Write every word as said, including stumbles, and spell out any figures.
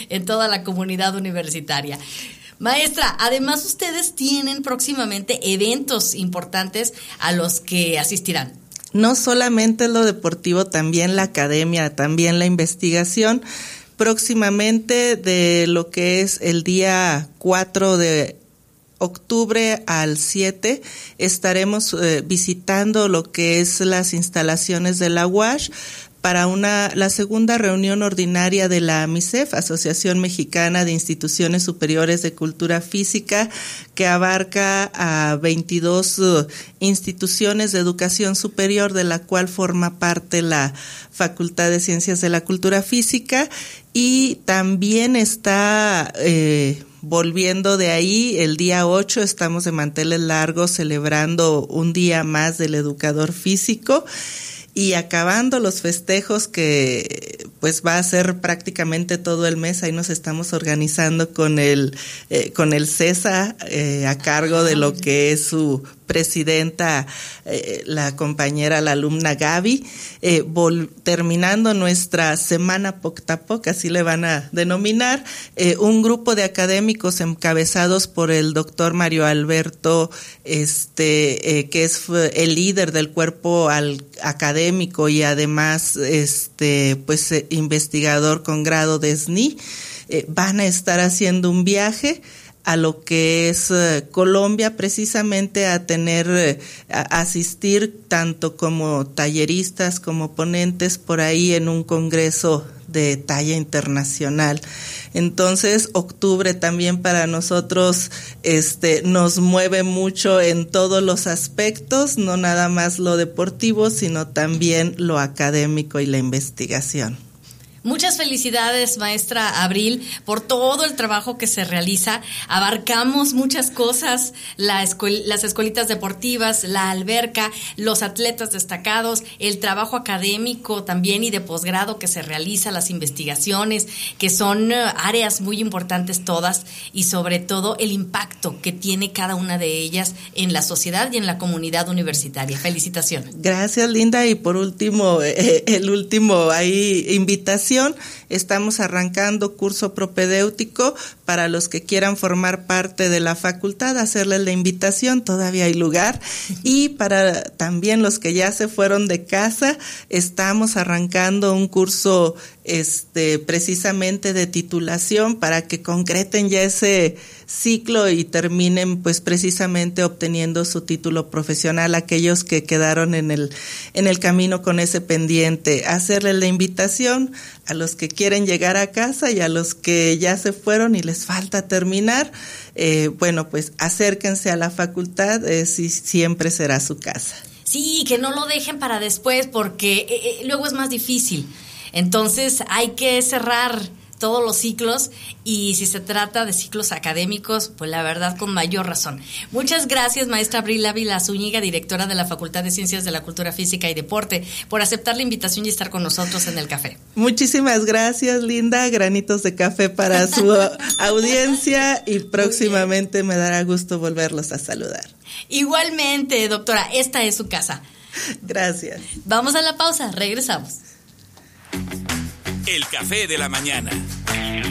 en toda la comunidad universitaria. Maestra, además ustedes tienen próximamente eventos importantes a los que asistirán. No solamente lo deportivo, también la academia, también la investigación. Próximamente, de lo que es el día cuatro de octubre al siete, estaremos eh, visitando lo que es las instalaciones de la U A S H para una la segunda reunión ordinaria de la AMICEF, Asociación Mexicana de Instituciones Superiores de Cultura Física, que abarca a veintidós uh, instituciones de educación superior, de la cual forma parte la Facultad de Ciencias de la Cultura Física, y también está eh, volviendo de ahí el día ocho, estamos de manteles largos celebrando un día más del educador físico. Y acabando los festejos, que pues va a ser prácticamente todo el mes, ahí nos estamos organizando con el eh, con el CESA eh, a cargo de lo que es su presidenta, eh, la compañera, la alumna Gaby, eh, vol- terminando nuestra semana Poctapoc, así le van a denominar, eh, un grupo de académicos encabezados por el doctor Mario Alberto, este, eh, que es el líder del cuerpo al, académico y además, este, pues, eh, investigador con grado de S N I, eh, van a estar haciendo un viaje a lo que es uh, Colombia, precisamente a tener, uh, a asistir tanto como talleristas como ponentes por ahí en un congreso de talla internacional. Entonces, octubre también para nosotros este nos mueve mucho en todos los aspectos, no nada más lo deportivo, sino también lo académico y la investigación. Muchas felicidades, maestra Abril, por todo el trabajo que se realiza. Abarcamos muchas cosas, la escuel- las escuelitas deportivas, la alberca, los atletas destacados, el trabajo académico también y de posgrado que se realiza, las investigaciones, que son uh, áreas muy importantes todas, y sobre todo el impacto que tiene cada una de ellas en la sociedad y en la comunidad universitaria. Felicitaciones. Gracias, Linda. Y por último, eh, el último ahí invitación. Estamos arrancando curso propedéutico para los que quieran formar parte de la facultad, hacerles la invitación, todavía hay lugar. Y para también los que ya se fueron de casa, estamos arrancando un curso este precisamente de titulación para que concreten ya ese ciclo y terminen pues precisamente obteniendo su título profesional, aquellos que quedaron en el en el camino con ese pendiente. Hacerles la invitación a los que quieren llegar a casa y a los que ya se fueron y les falta terminar, eh, bueno, pues acérquense a la facultad, eh, si siempre será su casa. Sí, que no lo dejen para después, porque eh, eh, luego es más difícil. Entonces hay que cerrar todos los ciclos, y si se trata de ciclos académicos, pues la verdad con mayor razón. Muchas gracias, maestra Abril Ávila Zúñiga, directora de la Facultad de Ciencias de la Cultura Física y Deporte, por aceptar la invitación y estar con nosotros en el café. Muchísimas gracias, Linda. Granitos de café para su audiencia, y próximamente me dará gusto volverlos a saludar. Igualmente, doctora, esta es su casa. Gracias. Vamos a la pausa, regresamos. El café de la mañana.